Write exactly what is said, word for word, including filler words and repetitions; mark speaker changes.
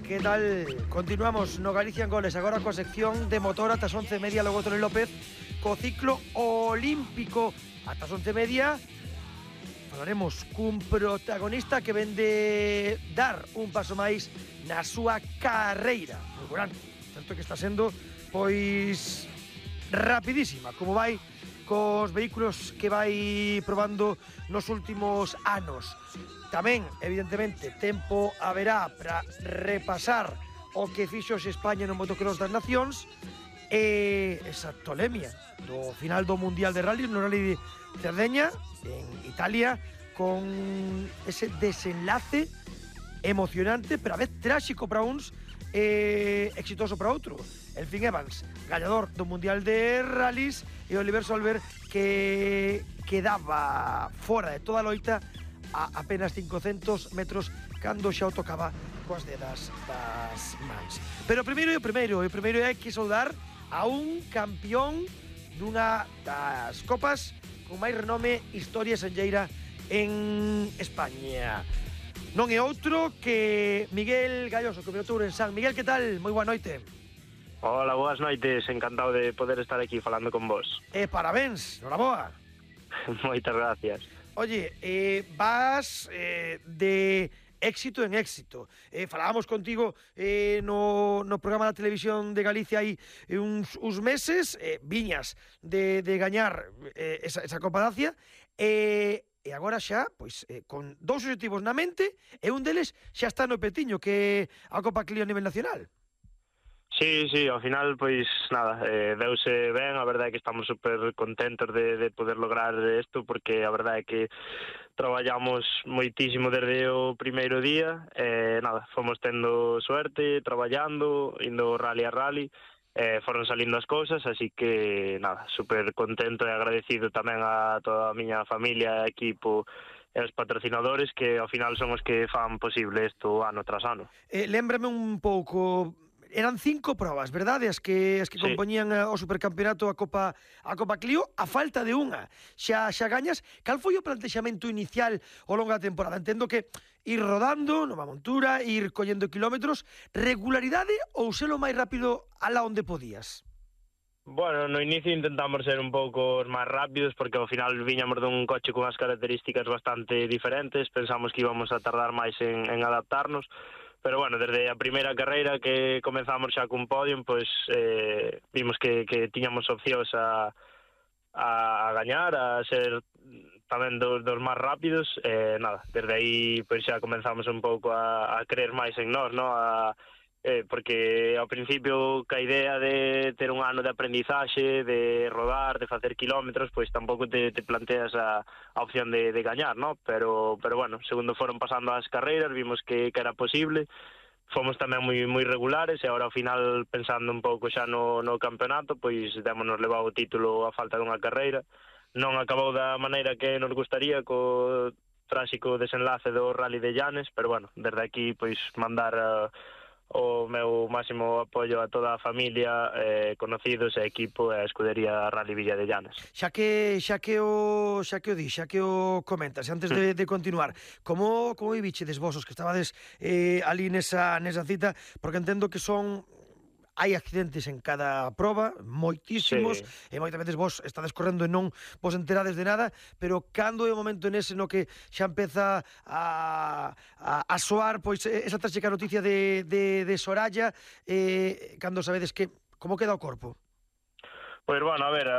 Speaker 1: que tal? Continuamos no Galicia en Goles, agora coa sección de motor ata as once e media, logo Tony López co ciclo olímpico ata as once e media. Falaremos cun protagonista que vende dar un paso máis na súa carreira. Fulgurante, certo que está sendo pois rapidísima, como vai cos vehículos que vai probando nos últimos anos. Tamén, evidentemente, tempo haberá para repasar o que fixo España no Motocross das Nacións e esa tolemia do final do Mundial de Rally, no Rally de Cerdeña, en Italia, con ese desenlace emocionante, pero a vez tráxico para uns e exitoso para outro. El Finn Evans, gañador do Mundial de Rallys, e Oliver Solberg, que quedaba fora de toda a loita a apenas cincocentos metros cando xa o tocaba coas dedas das mans. Pero primeiro e o primeiro, e o primeiro é que saudar a un campeón dunha das copas con máis renome historia senlleira en España. Non é outro que Miguel Galloso, que pilotou en San Miguel, que tal? Moi boa noite.
Speaker 2: Hola, boas noites, encantado de poder estar aquí falando con vos.
Speaker 1: E parabéns, noraboa.
Speaker 2: Moitas gracias.
Speaker 1: Oye, eh, vas eh, de éxito en éxito. Eh, falábamos contigo eh, no, no programa da televisión de Galicia hai eh, uns, uns meses, eh, viñas de, de gañar eh, esa, esa Copa Dacia, e, e agora xa, pois, eh, con dous objetivos na mente, e un deles xa está no petiño, que é a Copa Clio a nivel nacional.
Speaker 2: Sí, sí, ao final, pois, nada, eh, deuse ben, a verdade é que estamos super contentos de, de poder lograr isto, porque a verdade é que traballamos moitísimo desde o primeiro día, e eh, nada, fomos tendo suerte, traballando, indo rally a rally, eh, foron salindo as cousas, así que, nada, super contento e agradecido tamén a toda a miña familia, equipo e os patrocinadores, que ao final son os que fan posible isto ano tras ano.
Speaker 1: Eh, lémbrame un pouco... Eran cinco probas, verdade? As que as que sí. compoñían o supercampeonato a Copa a Copa Clio, a falta de unha. Xa xa gañas. Cal foi o plantexamento inicial ao longo da temporada? Entendo que ir rodando nova montura, ir collendo kilómetros, regularidade ou ser o máis rápido alá onde podías?
Speaker 2: Bueno, no inicio intentamos ser un pouco máis rápidos porque ao final viñamos dun coche con as características bastante diferentes, pensamos que íbamos a tardar máis en, en adaptarnos. Pero bueno, desde a primeira carreira que comenzamos xa cun podium, pois eh, vimos que, que tiñamos opcións a, a, a gañar, a ser tamén dos, dos máis rápidos, e eh, nada, desde aí pois xa comenzamos un pouco a, a creer máis en nós, no? A, eh, porque ao principio ca idea de ter un ano de aprendizaxe, de rodar, de facer kilómetros, pois tampouco te, te planteas a, a opción de, de gañar, no? Pero, pero bueno, segundo foron pasando as carreiras, vimos que, que era posible, fomos tamén moi moi regulares, e agora ao final, pensando un pouco xa no, no campeonato, pois démonos levar o título a falta dunha carreira. Non acabou da maneira que nos gustaría, co tráxico desenlace do Rally de Llanes, pero bueno, desde aquí pois mandar a o meu máximo apoio a toda a familia, eh, conocidos e equipo e a escudería Rally Villa de Llanes.
Speaker 1: Xa que xa que o xa que o di, xa que o comentas, antes de, de continuar, como como vivichedes vos os que estabades eh, ali nesa nesa cita, porque entendo que son hai accidentes en cada proba, moitísimos, sí. E moitas veces vos estades correndo e non vos enterades de nada, pero cando é o momento nese no que xa empeza a, a, a soar pois esa tráxica noticia de, de, de Soraya, eh, cando sabedes que como queda o corpo?
Speaker 2: Pois, bueno, a ver,